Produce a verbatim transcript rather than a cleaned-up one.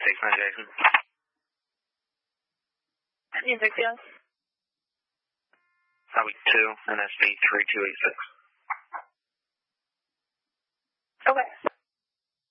six nine Jason. Yes, six, yes. Highway two, N S V three two eight six.